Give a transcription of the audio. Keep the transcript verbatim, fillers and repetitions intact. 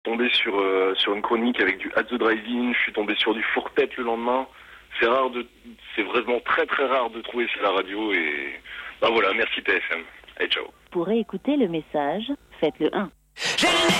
Tombé sur, euh, sur une chronique avec du At the Drive-In, je suis tombé sur du Fourtet le lendemain. C'est rare de, c'est vraiment très très rare de trouver ça à la radio et ben voilà, merci T F M. Allez, ciao. Pour écouter le message, faites le un.